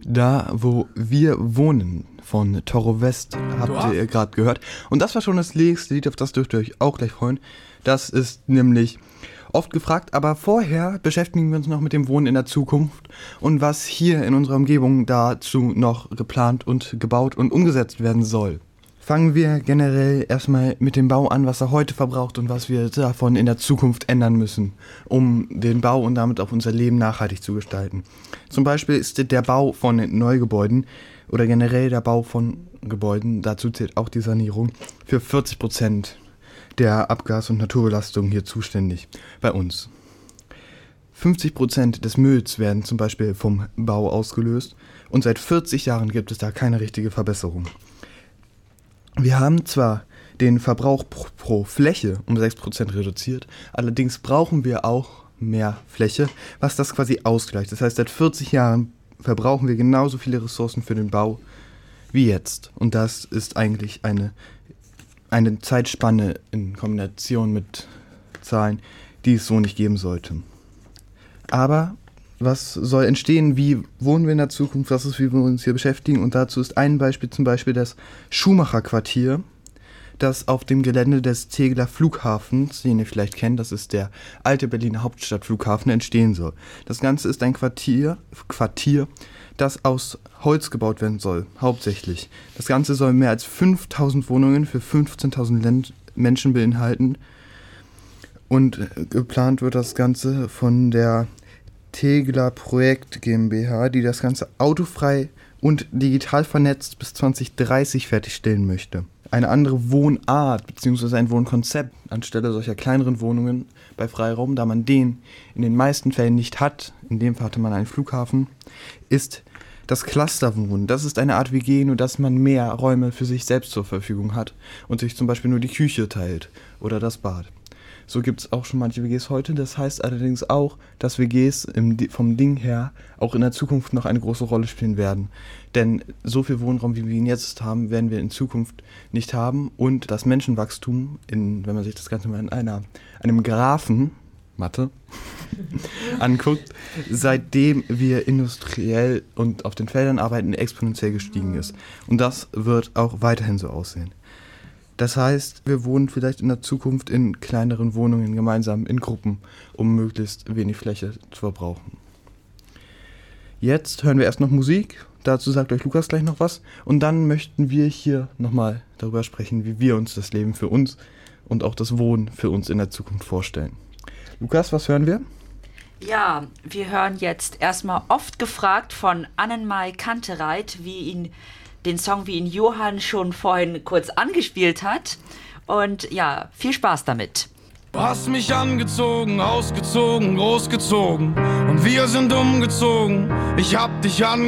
Da, wo wir wohnen, von Toro West, habt ihr gerade gehört. Und das war schon das nächste Lied, auf das dürft ihr euch auch gleich freuen. Das ist nämlich oft gefragt, aber vorher beschäftigen wir uns noch mit dem Wohnen in der Zukunft und was hier in unserer Umgebung dazu noch geplant und gebaut und umgesetzt werden soll. Fangen wir generell erstmal mit dem Bau an, was er heute verbraucht und was wir davon in der Zukunft ändern müssen, um den Bau und damit auch unser Leben nachhaltig zu gestalten. Zum Beispiel ist der Bau von Neugebäuden oder generell der Bau von Gebäuden, dazu zählt auch die Sanierung, für 40% der Abgas- und Naturbelastung hier zuständig bei uns. 50% des Mülls werden zum Beispiel vom Bau ausgelöst und seit 40 Jahren gibt es da keine richtige Verbesserung. Wir haben zwar den Verbrauch pro Fläche um 6% reduziert, allerdings brauchen wir auch mehr Fläche, was das quasi ausgleicht. Das heißt, seit 40 Jahren verbrauchen wir genauso viele Ressourcen für den Bau wie jetzt. Und das ist eigentlich eine Zeitspanne in Kombination mit Zahlen, die es so nicht geben sollte. Aber was soll entstehen? Wie wohnen wir in der Zukunft? Was ist, wie wir uns hier beschäftigen? Und dazu ist ein Beispiel zum Beispiel das Schumacher-Quartier, das auf dem Gelände des Tegeler Flughafens, den ihr vielleicht kennt, das ist der alte Berliner Hauptstadtflughafen, entstehen soll. Das Ganze ist ein Quartier, das aus Holz gebaut werden soll, hauptsächlich. Das Ganze soll mehr als 5.000 Wohnungen für 15.000 Menschen beinhalten. Und geplant wird das Ganze von der Tegeler Projekt GmbH, die das Ganze autofrei und digital vernetzt bis 2030 fertigstellen möchte. Eine andere Wohnart bzw. ein Wohnkonzept anstelle solcher kleineren Wohnungen bei Freiraum, da man den in den meisten Fällen nicht hat, in dem Fall hatte man einen Flughafen, ist das Clusterwohnen. Das ist eine Art WG, nur dass man mehr Räume für sich selbst zur Verfügung hat und sich zum Beispiel nur die Küche teilt oder das Bad. So gibt es auch schon manche WGs heute. Das heißt allerdings auch, dass WGs vom Ding her auch in der Zukunft noch eine große Rolle spielen werden. Denn so viel Wohnraum, wie wir ihn jetzt haben, werden wir in Zukunft nicht haben. Und das Menschenwachstum, wenn man sich das Ganze mal in einem Graphen, Mathe, anguckt, seitdem wir industriell und auf den Feldern arbeiten, exponentiell gestiegen ist. Und das wird auch weiterhin so aussehen. Das heißt, wir wohnen vielleicht in der Zukunft in kleineren Wohnungen gemeinsam in Gruppen, um möglichst wenig Fläche zu verbrauchen. Jetzt hören wir erst noch Musik, dazu sagt euch Lukas gleich noch was und dann möchten wir hier nochmal darüber sprechen, wie wir uns das Leben für uns und auch das Wohnen für uns in der Zukunft vorstellen. Lukas, was hören wir? Ja, wir hören jetzt erstmal Oft gefragt von Annenmai Kantereit, den Song, wie ihn Johann schon vorhin kurz angespielt hat. Und ja, viel Spaß damit. Du hast mich angezogen, ausgezogen, großgezogen und wir sind umgezogen. Ich hab dich